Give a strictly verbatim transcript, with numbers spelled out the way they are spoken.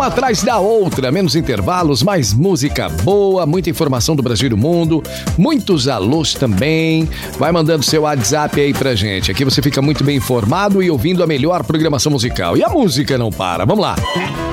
atrás da outra, menos intervalos, mais música boa, muita informação do Brasil e do mundo, muitos alôs também. Vai mandando seu WhatsApp aí pra gente. Aqui você fica muito bem informado e ouvindo a melhor programação musical. E a música não para. Vamos lá.